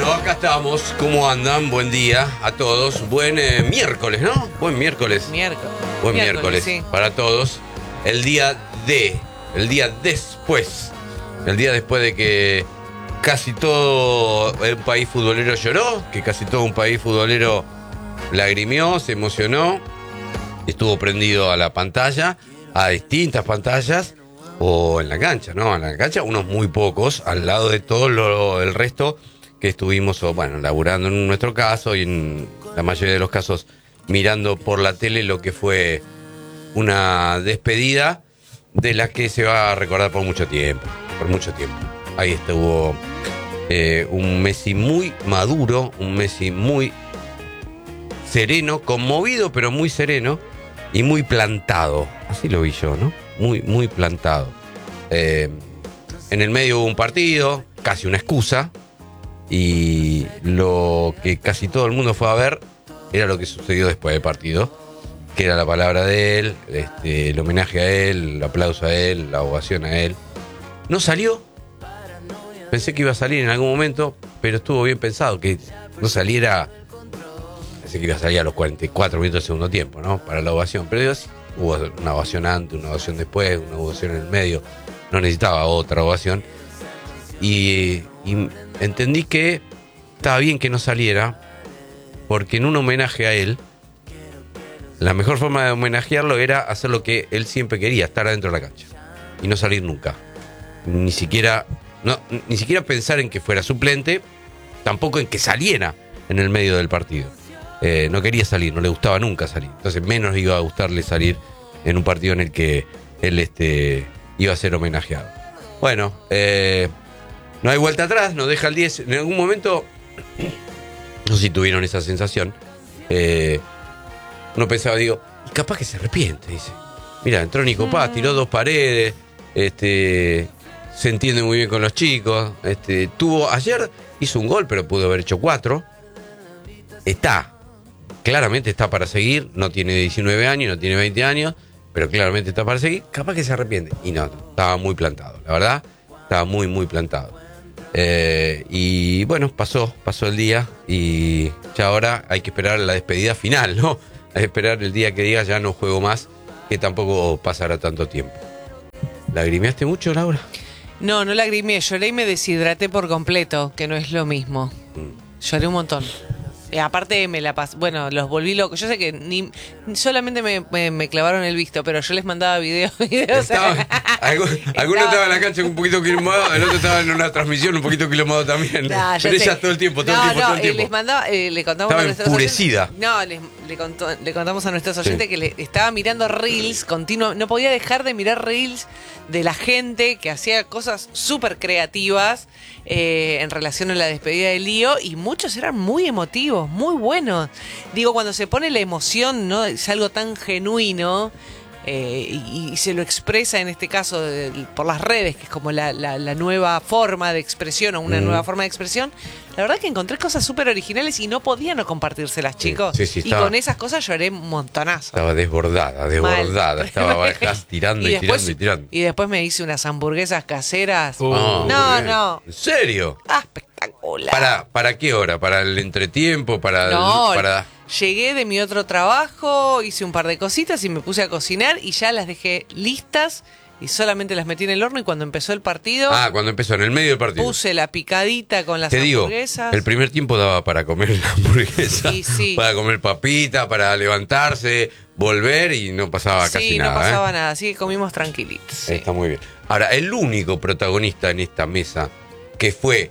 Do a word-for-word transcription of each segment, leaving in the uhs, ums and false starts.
Bueno, acá estamos. ¿Cómo andan? Buen día a todos. Buen eh, miércoles, ¿no? Buen miércoles. Miércoles. Buen miércoles, sí. Para todos. El día de, el día después, el día después de que casi todo el país futbolero lloró, que casi todo un país futbolero lagrimió, se emocionó, estuvo prendido a la pantalla, a distintas pantallas, o en la cancha, ¿no? En la cancha unos muy pocos, al lado de todo lo, el resto que estuvimos, bueno, laburando en nuestro caso y en la mayoría de los casos mirando por la tele lo que fue una despedida de la que se va a recordar por mucho tiempo, por mucho tiempo. Ahí estuvo eh, un Messi muy maduro, un Messi muy sereno, conmovido, pero muy sereno y muy plantado. Así lo vi yo, ¿no? Muy, muy plantado. Eh, en el medio hubo un partido, casi una excusa, y lo que casi todo el mundo fue a ver era lo que sucedió después del partido, que era la palabra de él, este, el homenaje a él, el aplauso a él, la ovación a él. No salió. Pensé que iba a salir en algún momento, pero estuvo bien pensado, que no saliera. Pensé que iba a salir a los cuarenta y cuatro minutos del segundo tiempo, ¿no? Para la ovación. Pero Dios, hubo una ovación antes, una ovación después, una ovación en el medio. No necesitaba otra ovación. Y, y entendí que estaba bien que no saliera, porque en un homenaje a él, la mejor forma de homenajearlo era hacer lo que él siempre quería, estar adentro de la cancha y no salir nunca. Ni siquiera, no, ni siquiera pensar en que fuera suplente, tampoco en que saliera en el medio del partido. Eh, no quería salir, no le gustaba nunca salir. Entonces menos iba a gustarle salir en un partido en el que él este, iba a ser homenajeado. Bueno, eh, no hay vuelta atrás, nos deja el diez. En algún momento, no sé si tuvieron esa sensación, eh, uno pensaba, digo, y capaz que se arrepiente, dice. Mira, entró Nico Paz, tiró dos paredes, este, se entiende muy bien con los chicos, este, tuvo, ayer hizo un gol, pero pudo haber hecho cuatro. Está, claramente está para seguir, no tiene diecinueve años, no tiene veinte años, pero claramente está para seguir, capaz que se arrepiente. Y no, estaba muy plantado, la verdad, estaba muy, muy plantado. Eh, y bueno, pasó, pasó el día y ya ahora hay que esperar la despedida final, ¿no? Hay que esperar el día que diga ya no juego más, que tampoco pasará tanto tiempo. ¿Lagrimeaste mucho, Laura? No, no lagrimeé, lloré y me deshidraté por completo, que no es lo mismo. Mm. Lloré un montón. Eh, aparte me la pasé, bueno, los volví locos. Yo sé que ni solamente me, me, me clavaron el visto, pero yo les mandaba videos. videos estaba, algún, estaba, alguno estaba en la cancha un poquito quilomado, el otro estaba en una transmisión un poquito quilomado también. Nah, pero ella todo el tiempo, todo no, el tiempo, no, todo el tiempo. Eh, les mandaba, eh, le contamos estaba a nuestros enfurecida. Oyentes, no, les, le, contó, le contamos a nuestros oyentes sí. que le, estaba mirando reels continuo, no podía dejar de mirar reels de la gente que hacía cosas súper creativas eh, en relación a la despedida de Lío, y muchos eran muy emotivos, muy buenos. Digo, cuando se pone la emoción, ¿no? Es algo tan genuino eh, y, y se lo expresa en este caso de, por las redes, que es como la, la, la nueva forma de expresión o una mm. nueva forma de expresión. La verdad que encontré cosas súper originales y no podía no compartírselas, chicos. Sí, sí, sí, y estaba, con esas cosas lloré un montonazo. Estaba desbordada, desbordada. Mal. Estaba bajas, tirando y, y después, tirando y tirando. Y después me hice unas hamburguesas caseras. Uh, no, no, no. ¿En serio? Ah, espectacular. ¿Para, ¿Para qué hora? ¿Para el entretiempo? ¿Para no, el, para... Llegué de mi otro trabajo, hice un par de cositas y me puse a cocinar y ya las dejé listas y solamente las metí en el horno, y cuando empezó el partido... Ah, cuando empezó, en el medio del partido. Puse la picadita con las Te hamburguesas. Digo, el primer tiempo daba para comer la hamburguesa, sí, sí. para comer papita, para levantarse, volver y no pasaba sí, casi no nada. Sí, no pasaba ¿eh? nada, así que comimos tranquilitos. Sí. Está muy bien. Ahora, el único protagonista en esta mesa que fue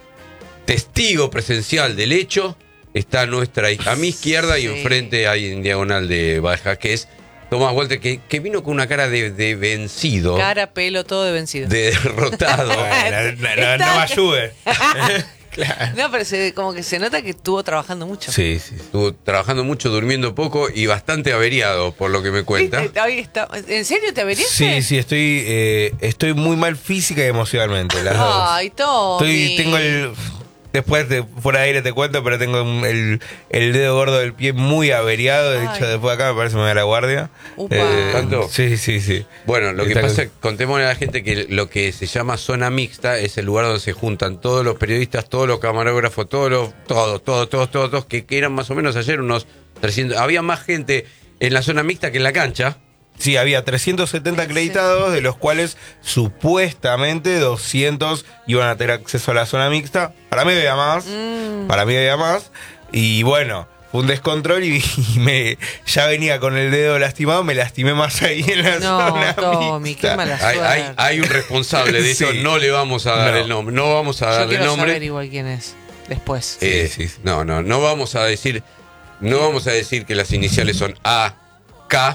testigo presencial del hecho está a nuestra a mi izquierda sí. y enfrente ahí en diagonal de Baja, que es Tomás Walter, que, que vino con una cara de, de vencido. Cara, pelo, todo de vencido. De derrotado. no, no, no, no me ayude. Claro. No, pero se, como que se nota que estuvo trabajando mucho. Sí, sí. Estuvo trabajando mucho, durmiendo poco y bastante averiado, por lo que me cuenta. Ahí está. ¿En serio te averiaste? Sí, sí, estoy, eh, estoy muy mal física y emocionalmente. Las Ay, dos. Tommy. Estoy, tengo el... después de, fuera de aire te cuento, pero tengo un- el, el dedo gordo del pie muy averiado. De Ay. hecho, después de acá me parece que me da la guardia. Upa. ¿Tanto? Sí, sí, sí. Bueno, lo que Está pasa, con- contémosle a la gente que lo que se llama zona mixta es el lugar donde se juntan todos los periodistas, todos los camarógrafos, todos los, todos, todos, todos, todos, todos, que, que eran más o menos ayer unos trescientos. Había más gente en la zona mixta que en la cancha. Sí, había trescientos setenta acreditados, de los cuales supuestamente doscientos iban a tener acceso a la zona mixta. Para mí había más, Mm. para mí había más. Y bueno, fue un descontrol y, y me ya venía con el dedo lastimado, me lastimé más ahí en la No, zona Tommy, mixta. qué mala Hay, hay, suerte. hay un responsable de eso, Sí. no le vamos a dar No. el nombre, no vamos a Yo darle quiero nombre. saber igual quién es después. Eh, Sí, sí, sí. No, no, no vamos a decir, no vamos a decir que las iniciales son A, K.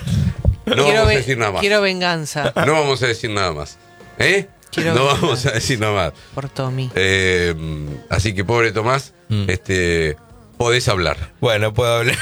No quiero, vamos a ve- decir nada más. quiero venganza No vamos a decir nada más. ¿Eh? Quiero no venganza. vamos a decir nada más. por Tommy. Eh, así que pobre Tomás, Mm. este, podés hablar. Bueno, puedo hablar.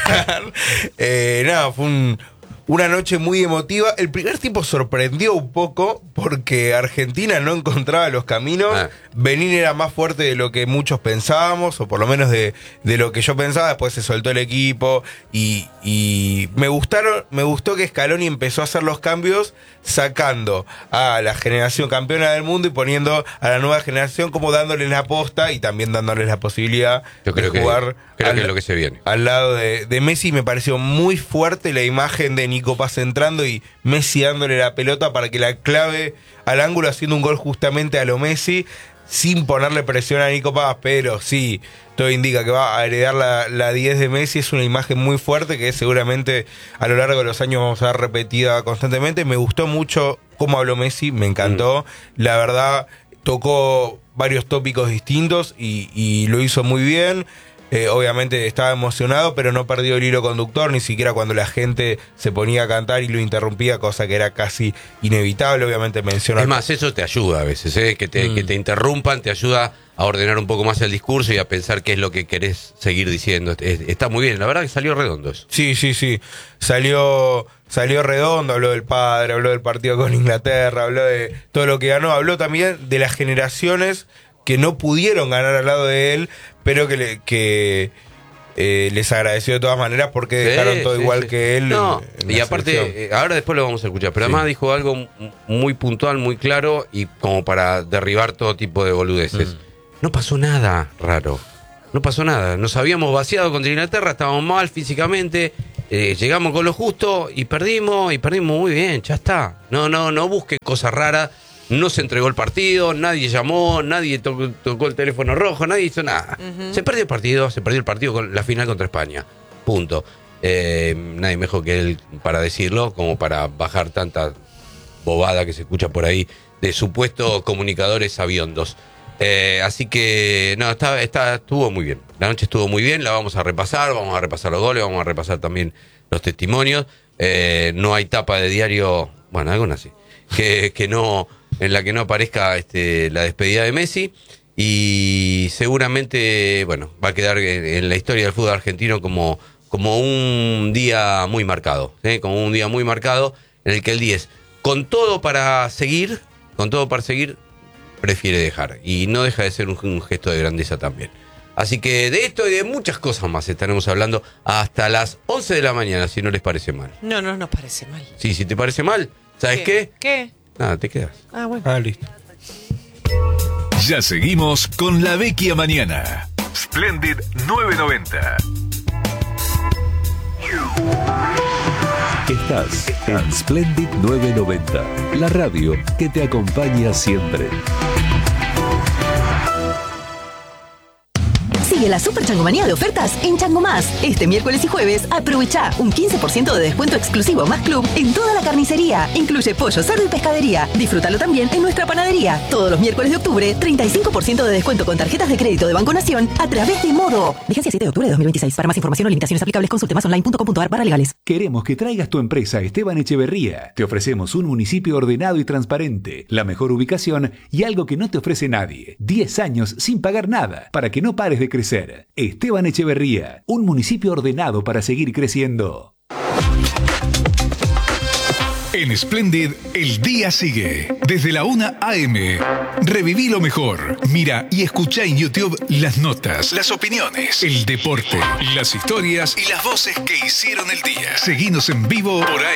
eh, nada, fue un- una noche muy emotiva. El primer tiempo sorprendió un poco porque Argentina no encontraba los caminos. Ah. Benín era más fuerte de lo que muchos pensábamos, o por lo menos de, de lo que yo pensaba. Después se soltó el equipo y, y me gustaron, me gustó que Scaloni empezó a hacer los cambios sacando a la generación campeona del mundo y poniendo a la nueva generación como dándoles la posta y también dándoles la posibilidad Yo creo de que, jugar creo al- que es lo que se viene. al lado de, de Messi. Me pareció muy fuerte la imagen de Nico Paz entrando y Messi dándole la pelota para que la clave al ángulo, haciendo un gol justamente a lo Messi, sin ponerle presión a Nico Paz, pero sí, todo indica que va a heredar la, la diez de Messi. Es una imagen muy fuerte que seguramente a lo largo de los años vamos a ver repetida constantemente. Me gustó mucho cómo habló Messi, me encantó. La verdad, tocó varios tópicos distintos y, y lo hizo muy bien. Eh, obviamente estaba emocionado, pero no perdió el hilo conductor, ni siquiera cuando la gente se ponía a cantar y lo interrumpía, cosa que era casi inevitable. Obviamente menciona. Es más, eso te ayuda a veces, ¿eh? que, te, Mm. que te interrumpan, te ayuda a ordenar un poco más el discurso y a pensar qué es lo que querés seguir diciendo. Es- Está muy bien, la verdad que salió redondo eso. Sí, sí, sí. Salió, salió redondo, habló del padre, habló del partido con Inglaterra, habló de todo lo que ganó, habló también de las generaciones que no pudieron ganar al lado de él, pero que, le- que eh, les agradeció de todas maneras porque dejaron Sí, todo sí, igual sí. que él. No, en- en y la aparte, selección. eh, ahora después lo vamos a escuchar, pero Sí. además dijo algo m- muy puntual, muy claro y como para derribar todo tipo de boludeces. Mm. No pasó nada raro, no pasó nada. Nos habíamos vaciado contra Inglaterra, estábamos mal físicamente, eh, llegamos con lo justo y perdimos, y perdimos muy bien, ya está. No, no, no busque cosas raras. No se entregó el partido, nadie llamó, nadie tocó, tocó el teléfono rojo, nadie hizo nada. Ujú. Se perdió el partido, se perdió el partido con la final contra España. Punto. Eh, nadie mejor que él para decirlo, como para bajar tanta bobada que se escucha por ahí de supuestos comunicadores aviondos. Eh, así que, no, está, está, estuvo muy bien. La noche estuvo muy bien, la vamos a repasar, vamos a repasar los goles, vamos a repasar también los testimonios. Eh, no hay tapa de diario, bueno, algunas sí, que, que no, en la que no aparezca este, la despedida de Messi. Y seguramente, bueno, va a quedar en, en la historia del fútbol argentino como, como un día muy marcado, ¿eh? Como un día muy marcado en el que el diez, con todo para seguir, con todo para seguir, prefiere dejar. Y no deja de ser un, un gesto de grandeza también. Así que de esto y de muchas cosas más estaremos hablando hasta las once de la mañana, si no les parece mal. No, no nos parece mal. Sí, si te parece mal, ¿sabes qué? ¿Qué? Nada, te quedas. Ah, bueno. Ah, listo. Ya seguimos con La Vecchia Mañana. Splendid novecientos noventa. Estás en Splendid novecientos noventa, la radio que te acompaña siempre. Sigue la Super Changomanía de ofertas en Chango Más. Este miércoles y jueves aprovecha un quince por ciento de descuento exclusivo más club en toda la carnicería. Incluye pollo, cerdo y pescadería. Disfrútalo también en nuestra panadería. Todos los miércoles de octubre, treinta y cinco por ciento de descuento con tarjetas de crédito de Banco Nación a través de Modo. Vigencia siete de octubre de dos mil veintiséis. Para más información o limitaciones aplicables, consulte más online punto com punto a r barra legales. Queremos que traigas tu empresa a Esteban Echeverría. Te ofrecemos un municipio ordenado y transparente, la mejor ubicación y algo que no te ofrece nadie. diez años sin pagar nada para que no pares de crecer. Esteban Echeverría, un municipio ordenado para seguir creciendo. En Splendid, el día sigue. Desde la una a eme. Reviví lo mejor. Mira y escucha en YouTube las notas, las opiniones, el deporte, las historias y las voces que hicieron el día. Seguinos en vivo por ahí.